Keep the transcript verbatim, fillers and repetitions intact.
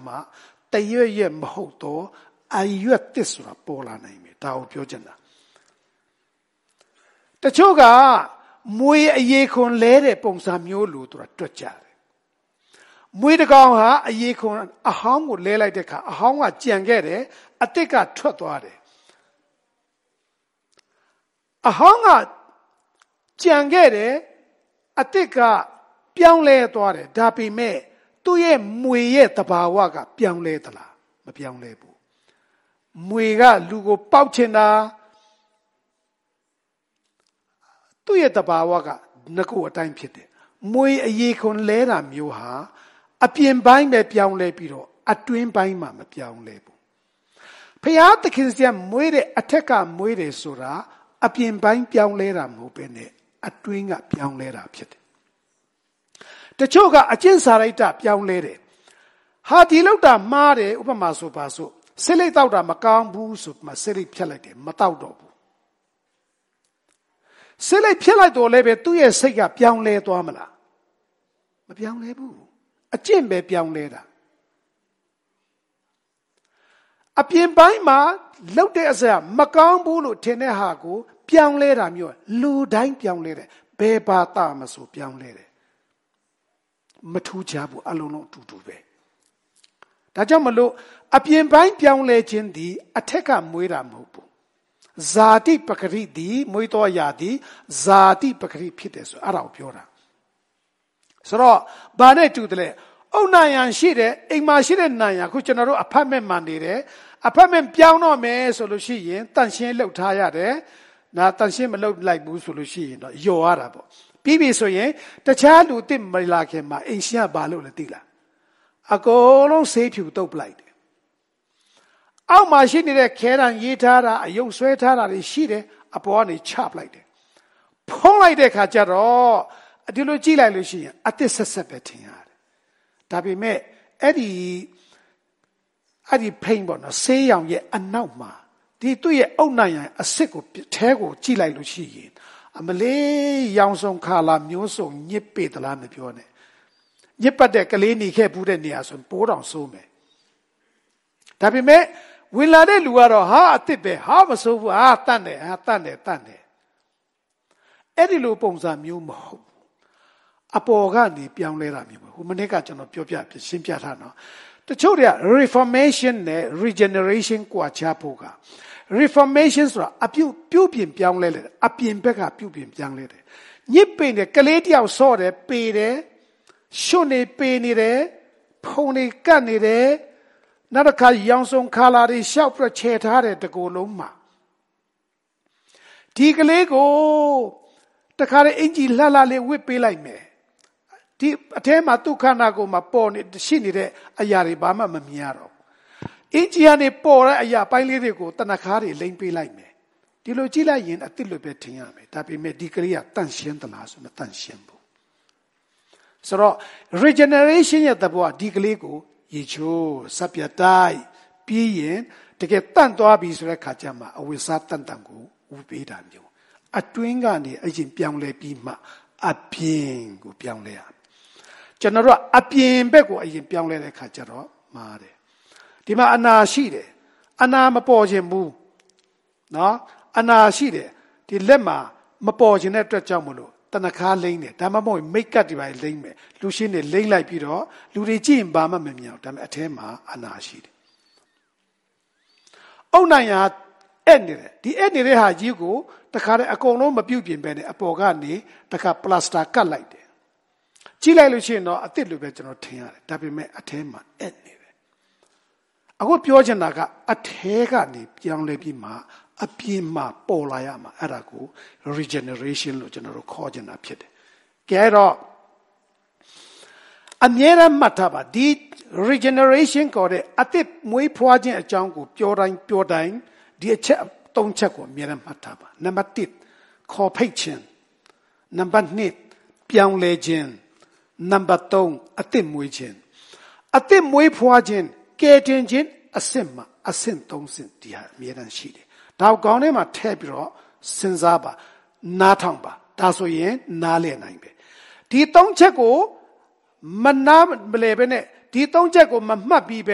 မှာတရွတ်ရွတ်မဟုတ်တော့အရွတ်တစ်ဆိုတာပေါ်လာနိုင်မယ်ဒါကိုပြောချင်တာတချို့ကမွေအရေခွန်လဲတဲ့ပုံစံမျိုးလို့သူကတွက်ကြတယ်မွေတကောင်ဟာအရေခွန်အဟောင်းကိုလဲလိုက်တဲ့အခါအဟောင်းကကြံခဲ့တယ်အတစ်ကထွက်သွားတယ်အဟောင်းကကြံခဲ့တယ်အတစ်ကပြောင်းလဲသွားတယ်ဒါပေမဲ့သူ့ရဲ့မွေရဲ့တဘာဝကပြောင်းလဲသလားမပြောင်းလဲဘူးမွေကလူကိုပေါက်ချင်တာသူ့ရဲ့တဘာဝကငကိုအတိုင်းဖြစ်တယ်မွေအရေခွန်လဲတာမျိုးဟာအပြင်ပိုင်းပဲပြောင်းလဲပြီးတော့အတွင်းပိုင်းမှာမပြောင်းလဲဘူးဖျားသခင်စရမွေးတဲ့အထက်ကမွေးတယ်ဆိုတာအပြင်ပိုင်းပြောင်းလဲတာမဟုတ်ပဲနဲ့အတွင်းကပြောင်းလဲတာဖြစ်တယ်တချို့ကအကျင့်စာရိတ္တပြောင်းလဲတယ်ဟာဒီလောက်တာမှားတယ်ဥပမာဆိုပါစို့ဆစ်လိတ်တောက်တာမကောင်းဘူးဆိုမှဆစ်လိတ်ဖြတ်လိုက်တယ်မတောက်တော့ဘူးဆစ်လိတ်ဖြတ်လိုက်တော့လည်းပဲသူ့ရဲ့စိတ်ကပြောင်းလဲသွားမလားမပြောင်းလဲဘူးအကျင့်ပဲပြောင်းလဲတာအပြင်ပိုင်းမှာလောက်တဲ့အစမကောင်းဘူးလို့ထင်တဲ့ဟာကိုပြောင်းလဲတာမျိုးလူတိုင်းပြောင်းလဲတယ်ဘယ်ဘာသာမဆိုပြောင်းလဲတယ်မထူးခြားဘူးအလုံးလုံးအတူတူပဲဒါကြောင့်မလို့အပြင်ပိုင်းပြောင်းလဲခြင်းဒီအထက်ကမွေးတာမဟုတ်ဘူးဇာတိပဂရိဒီမွေးတော်ရာဒီဇာတိပဂရိဖြစ်တယ်ဆိုအဲ့ဒါကိုပြောတာဆိုတော့ဘာနဲ့တူတယ်လဲအုတ်နာယံရှိတယ်အိမ်မှာရှိတဲ့နာယံခုကျွန်တော်တို့အဖတ်မဲ့မှန်နေတယ်အဖတ်မဲ့ပြောင်းတော့မယ်ဆိုလို့ရှိရင်တန့်ရှင်းလှုပ်ထားရတယ်နာတန့်ရှင်းမလှုပ်လိုက်ဘူးဆိုလို့ရှိရင်တော့ယော်ရတာပေါ့ပြီးပြီဆိုရင်တခြားလူတစ်မလာခင်မှာအိမ်ရှင်ကဘာလို့လဲသိလားအကုန်လုံးဆေးဖြူတုပ်ပလိုက်တယ်အောက်မှာရှိနေတဲ့ခဲတံရေးထားတာအယုတ်ဆွဲထားတာတွေရှိတယ်အပေါ်ကနေချပလိုက်တယ်ဖုံးလိုက်တဲ့ခါကျတော့ဒီလိုကြည့်လိုက်လို့ရှိရင်အတစ်ဆက်ဆက်ပဲထင်ရတယ်ဒါပေမဲ့အဲ့ဒီအဲ့ဒီဖိန်ပေါ့နော်ဆေးရောင်ရဲ့အနောက်မှာဒီသူ့ရဲ့အုတ်နိုင်ရန်အစစ်ကိုထဲကိုကြည့်လိုက်လို့ရှိရင်အမလေးရောင်စုံခါလာမျိုးစုံညစ်ပေသလားမပြောနဲ့ညစ်ပတ်တဲ့ကလေးနေခဲ့ဘူးတဲ့နေရာဆိုပိုးတောင်ဆိုးမယ်ဒါပေမဲ့ဝင်လာတဲ့လူကတော့ဟာအစ်စ်ပဲဟာမဆိုးဘူးဟာတတ်တယ်ဟာတတ်တယ်တတ်တယ်အဲ့ဒီလိုပုံစံမျိုးမဟုတ်ဘူးအပေါ်ကနေပြောင်းလဲတာမျိုးပဲဟိုမနေ့ကကျွန်တော်ပြောပြပြရှင်းပြထားနော်တချို့တွေက reformation နဲ့ regeneration ကွာခြားဖို့က reformation ဆိုတာအပြုပြုပြင်ပြောင်းလဲတယ်အပြင်ဘက်ကပြုပြင်ပြောင်းလဲတယ်ညစ်ပိန်တယ်ကလေးတယောက်ဆော့တယ်ပေတယ်ရှွနေပေနေတယ်ဖုံနေကတ်နေတယ်နောက်တစ်ခါရောင်စုံခါလာတွေရှောက်ပြချေထားတဲ့တကိုယ်လုံးမှာဒီကလေးကိုတခါတည်းအင်ကြီးလှလှလေးဝစ်ပေးလိုက်မယ်ဒီအထဲမှာဒုက္ခနာကိုမှပေါ်နေရှိနေတဲ့အရာတွေဘာမှမမြင်ရတော့အင်ကြီးကနေပေါ်တဲ့အရာပိုင်းလေးတွေကိုတဏှာတွေလိမ့်ပေးလိုက်မယ်ဒီလိုကြည့်လိုက်ရင်အစ်စ်လိုပဲထင်ရမယ်ဒါပေမဲ့ဒီကလေးကတန့်ရှင်းသလားဆိုမတန့်ရှင်းဘူးဆိုတော့ regeneration ရဲ့သဘောကဒီကလေးကိုရေချိုးစပ်ပြတိုက်ပြီးရင်တကယ်တန့်သွားပြီဆိုတဲ့ခါကျမှအဝိစားတန့်တန့်ကိုဥပေးတာမျိုးအတွင်းကနေအရင်ပြောင်းလဲပြီးမှအပြင်ကိုပြောင်းလဲရကျွန်တော်တို့ကအပြင်ဘက်ကိုအရင်ပြောင်းလဲတဲ့ခါကျတော့မားတယ်ဒီမှာအနာရှိတယ်အနာမပေါ်ခြင်းဘူးနော်အနာရှိတယ်ဒီလက်မှာမပေါ်ခြင်းတဲ့အတွက်ကြောင့်မလို့တဏှာလိမ့်တယ်ဒါမှမဟုတ်မိတ်ကတ်တွေပါလိမ့်မယ်လူရှင်းတွေလိမ့်လိုက်ပြီးတော့လူတွေကြည့်ရင်ဘာမှမမြင်ဘူးဒါပေမဲ့အထဲမှာအနာရှိတယ်အုတ်နိုင်ရအဲ့နေတယ်ဒီအဲ့နေတဲ့ဟာကြီးကိုတခါတည်းအကုန်လုံးမပြုတ်ပြင်ပဲနဲ့အပေါ်ကနေတခါပလတ်စတာကတ်လိုက်တယ်ကြည့်လိုက်လို့ရှိရင်တော့အစ်စ်လိုပဲကျွန်တော်ထင်ရတယ်ဒါပေမဲ့အထဲမှာအဲ့နေတယ်အခုပြောချင်တာကအထဲကနေပြောင်းလဲပြီးမှအပြင်မှာပေါ်လာရမှာအဲ့ဒါကို regeneration လို့ကျွန်တော်တို့ခေါ်ချင်တာဖြစ်တယ်ကဲတော့အမြဲတမ်းမှတ်ထားပါဒီ regeneration ကိုတဲ့အသစ်မွေးဖွားခြင်းအကြောင်းကိုပြောတိုင်းပြောတိုင်းဒီအချက်သုံးချက်ကိုအမြဲတမ်းမှတ်ထားပါနံပါတ်တစ်ခေါ်ဖိတ်ခြင်းနံပါတ်နှစ်ပြောင်းလဲခြင်းနံပါတ်သုံးအသစ်မွေးခြင်းအသစ်မွေးဖွားခြင်းကဲတင်ခြင်းအဆင့်မှာအဆင့်သုံးဆင့်ဒီဟာအမြဲတမ်းရှိတယ်ဒါကောင်းထဲမှာထည့်ပြီးတော့စဉ်းစားပါနားထောင်ပါဒါဆိုရင်နားလည်နိုင်ပဲဒီသုံးချက်ကိုမနားမလဲပဲနဲ့ဒီသုံးချက်ကိုမမှတ်ပြီးပဲ